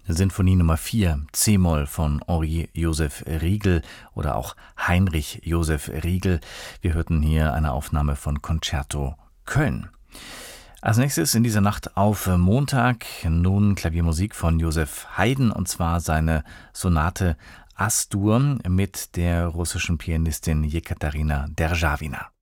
Sinfonie Nummer 4, C-Moll von Henri Joseph Riegel oder auch Heinrich Joseph Riegel. Wir hörten hier eine Aufnahme von Concerto Köln. Als nächstes in dieser Nacht auf Montag nun Klaviermusik von Joseph Haydn, und zwar seine Sonate As-Dur mit der russischen Pianistin Jekaterina Derzhavina.